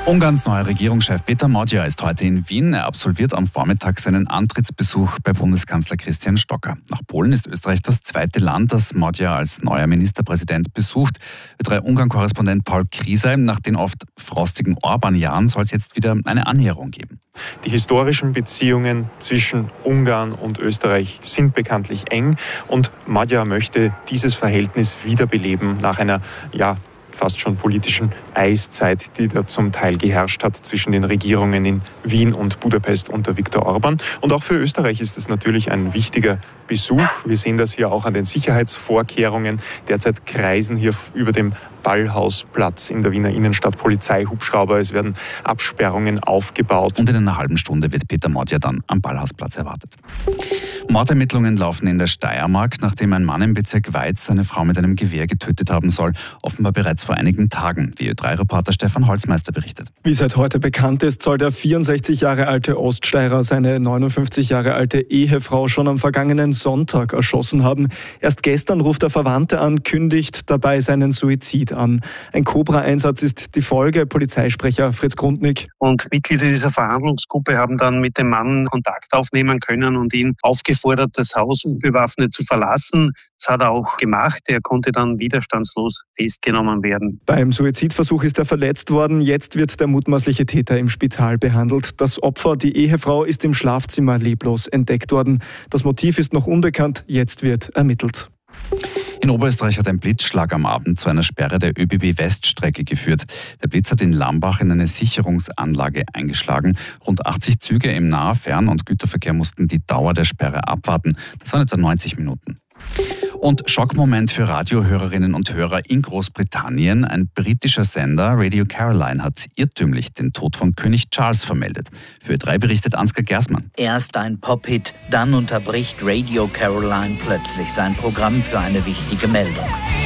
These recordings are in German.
Ungarns neuer Regierungschef Péter Magyar ist heute in Wien. Er absolviert am Vormittag seinen Antrittsbesuch bei Bundeskanzler Christian Stocker. Nach Polen ist Österreich das zweite Land, das Magyar als neuer Ministerpräsident besucht. Ö3-Ungarn-Korrespondent Paul Kriesei: Nach den oft frostigen Orban-Jahren soll es jetzt wieder eine Annäherung geben. Die historischen Beziehungen zwischen Ungarn und Österreich sind bekanntlich eng und Magyar möchte dieses Verhältnis wiederbeleben nach einer, fast schon politischen Eiszeit, die da zum Teil geherrscht hat zwischen den Regierungen in Wien und Budapest unter Viktor Orban. Und auch für Österreich ist es natürlich ein wichtiger Besuch. Wir sehen das hier auch an den Sicherheitsvorkehrungen. Derzeit kreisen hier über dem Ballhausplatz in der Wiener Innenstadt Polizeihubschrauber. Es werden Absperrungen aufgebaut. Und in einer halben Stunde wird Péter Magyar dann am Ballhausplatz erwartet. Mordermittlungen laufen in der Steiermark, nachdem ein Mann im Bezirk Weiz seine Frau mit einem Gewehr getötet haben soll. Offenbar bereits vor einigen Tagen, wie Ö3-Reporter Stefan Holzmeister berichtet. Wie seit heute bekannt ist, soll der 64 Jahre alte Oststeirer seine 59 Jahre alte Ehefrau schon am vergangenen Sonntag erschossen haben. Erst gestern ruft er Verwandte an, kündigt dabei seinen Suizid an. Ein Cobra-Einsatz ist die Folge, Polizeisprecher Fritz Grundnick. Und Mitglieder dieser Verhandlungsgruppe haben dann mit dem Mann Kontakt aufnehmen können und ihn aufgefordert, das Haus unbewaffnet zu verlassen. Das hat er auch gemacht. Er konnte dann widerstandslos festgenommen werden. Beim Suizidversuch ist er verletzt worden. Jetzt wird der mutmaßliche Täter im Spital behandelt. Das Opfer, die Ehefrau, ist im Schlafzimmer leblos entdeckt worden. Das Motiv ist noch unbekannt. Jetzt wird ermittelt. In Oberösterreich hat ein Blitzschlag am Abend zu einer Sperre der ÖBB-Weststrecke geführt. Der Blitz hat in Lambach in eine Sicherungsanlage eingeschlagen. Rund 80 Züge im Nah-, Fern- und Güterverkehr mussten die Dauer der Sperre abwarten. Das waren etwa 90 Minuten. Und Schockmoment für Radiohörerinnen und Hörer in Großbritannien. Ein britischer Sender, Radio Caroline, hat irrtümlich den Tod von König Charles vermeldet. Für Ö3 berichtet Ansgar Gersmann. Erst ein Pop-Hit, dann unterbricht Radio Caroline plötzlich sein Programm für eine wichtige Meldung.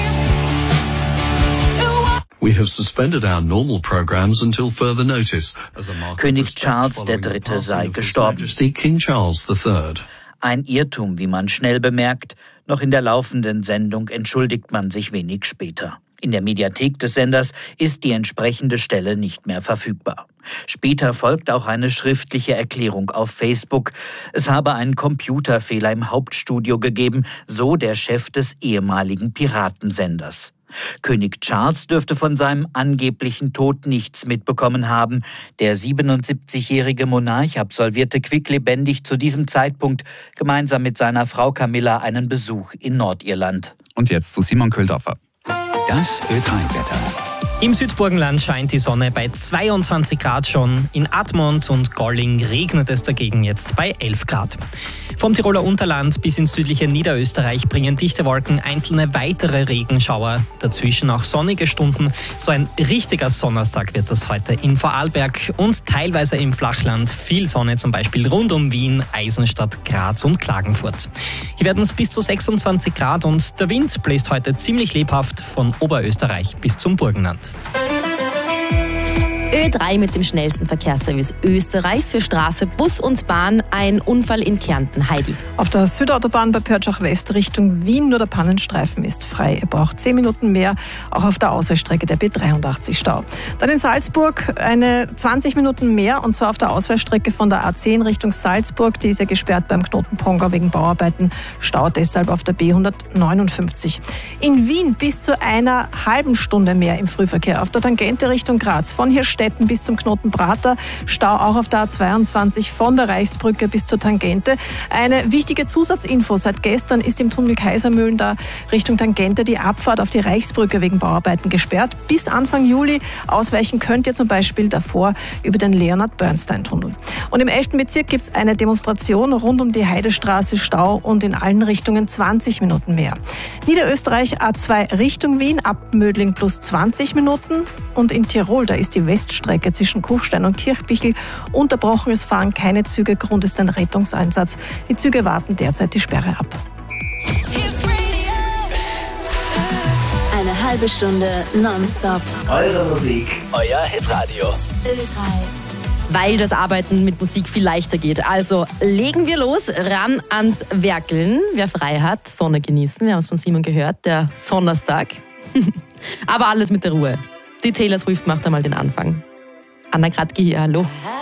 We have suspended our normal programs until further notice. König Charles III. Sei gestorben. King Charles III. Ein Irrtum, wie man schnell bemerkt. Noch in der laufenden Sendung entschuldigt man sich wenig später. In der Mediathek des Senders ist die entsprechende Stelle nicht mehr verfügbar. Später folgt auch eine schriftliche Erklärung auf Facebook. Es habe einen Computerfehler im Hauptstudio gegeben, so der Chef des ehemaligen Piratensenders. König Charles dürfte von seinem angeblichen Tod nichts mitbekommen haben. Der 77-jährige Monarch absolvierte quicklebendig zu diesem Zeitpunkt gemeinsam mit seiner Frau Camilla einen Besuch in Nordirland. Und jetzt zu Simon Köhldorfer. Das Ö3-Wetter. Im Südburgenland scheint die Sonne bei 22 Grad schon. In Admont und Golling regnet es dagegen jetzt bei 11 Grad. Vom Tiroler Unterland bis ins südliche Niederösterreich bringen dichte Wolken einzelne weitere Regenschauer. Dazwischen auch sonnige Stunden. So ein richtiger Sonntag wird das heute in Vorarlberg und teilweise im Flachland. Viel Sonne, zum Beispiel rund um Wien, Eisenstadt, Graz und Klagenfurt. Hier werden es bis zu 26 Grad und der Wind bläst heute ziemlich lebhaft von Oberösterreich bis zum Burgenland. Ö3 mit dem schnellsten Verkehrsservice Österreichs für Straße, Bus und Bahn. Ein Unfall in Kärnten. Heidi. Auf der Südautobahn bei Pörtschach West Richtung Wien, nur der Pannenstreifen ist frei. Er braucht 10 Minuten mehr, auch auf der Ausweichstrecke der B83 Stau. Dann in Salzburg eine 20 Minuten mehr, und zwar auf der Ausweichstrecke von der A10 Richtung Salzburg. Die ist ja gesperrt beim Knoten Pongau wegen Bauarbeiten. Stau deshalb auf der B159. In Wien bis zu einer halben Stunde mehr im Frühverkehr. Auf der Tangente Richtung Graz von Hirstetten bis zum Knoten Prater. Stau auch auf der A22 von der Reichsbrücke bis zur Tangente. Eine wichtige Zusatzinfo: Seit gestern ist im Tunnel Kaisermühlen da Richtung Tangente die Abfahrt auf die Reichsbrücke wegen Bauarbeiten gesperrt. Bis Anfang Juli ausweichen könnt ihr zum Beispiel davor über den Leonhard-Bernstein-Tunnel. Und im 11. Bezirk gibt es eine Demonstration rund um die Heidestraße, Stau und in allen Richtungen 20 Minuten mehr. Niederösterreich A2 Richtung Wien, ab Mödling plus 20 Minuten. Und in Tirol, da ist die Weststrecke zwischen Kufstein und Kirchbichel unterbrochen. Es fahren keine Züge, Grund ist ein Rettungseinsatz. Die Züge warten derzeit die Sperre ab. Eine halbe Stunde nonstop. Eure Musik, euer Hitradio. Ö3. Weil das Arbeiten mit Musik viel leichter geht. Also legen wir los, ran ans Werkeln. Wer frei hat, Sonne genießen. Wir haben es von Simon gehört, der Sonntag. Aber alles mit der Ruhe. Die Taylor Swift macht einmal den Anfang. Anna Kratke hier, hallo.